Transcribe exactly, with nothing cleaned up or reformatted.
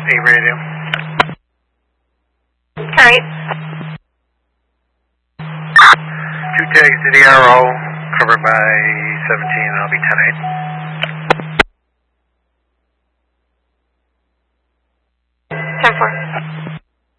A radio. Alright. Two tags to the arrow, covered by seventeen, I'll be ten eight. ten four.